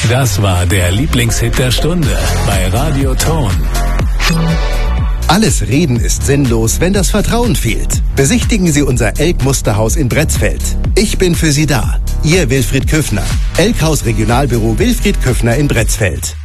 Das war der Lieblingshit der Stunde bei Radio Ton. Alles Reden ist sinnlos, wenn das Vertrauen fehlt. Besichtigen Sie unser Elk-Musterhaus in Bretzfeld. Ich bin für Sie da. Ihr Wilfried Küffner. Elkhaus Regionalbüro Wilfried Küffner in Bretzfeld.